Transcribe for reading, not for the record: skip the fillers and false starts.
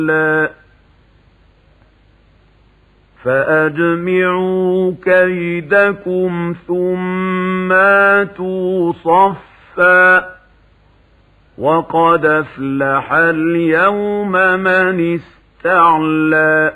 فأجمعوا كيدكم ثم آتوا صفا وقد أفلح اليوم من استعلى